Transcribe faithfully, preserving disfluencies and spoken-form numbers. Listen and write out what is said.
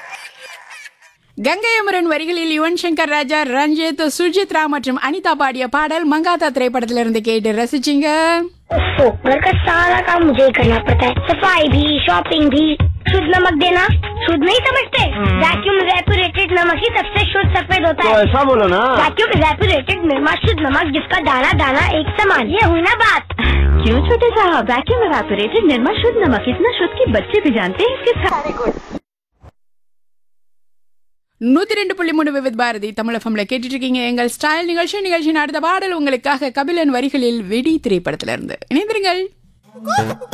கங்கை அமரன் வரிகளில் யுவன் சங்கர் ராஜா, ரஞ்சித், சுஜித்ரா மற்றும் அனிதா பாடிய பாடல் மங்காத்தா திரைப்படத்திலிருந்து கேட்டு ரசிச்சிங்க. घर का सारा काम मुझे ही करना पड़ता है, सफाई भी, शॉपिंग भी. शुद्ध नमक देना शुद्ध नहीं समझते? वैक्यूम रेपुरेटेड नमक ही सबसे शुद्ध सफेद होता है. तो ऐसा बोलो ना. वैक्यूम रेपुरेटेड निर्मा शुद्ध नमक, जिसका दाना दाना एक समान. ये हुई ना बात. क्यों छोटे साहब, वैक्यूम रेपुरेटेड निर्मा शुद्ध नमक इतना शुद्ध कि बच्चे भी जानते हैं इसके साथ. நூத்தி ரெண்டு புள்ளி மூணு விவித் பாரதி தமிழ் எஃப்எம்ல கேட்டுட்டு இருக்கீங்க எங்கள் ஸ்டைல் நிகழ்ச்சி. நிகழ்ச்சியின் அடுத்த பாடல் உங்களுக்காக கபிலன் வரிகளில் வெடி திரைப்படத்திலிருந்து. இணைந்திருங்கள்.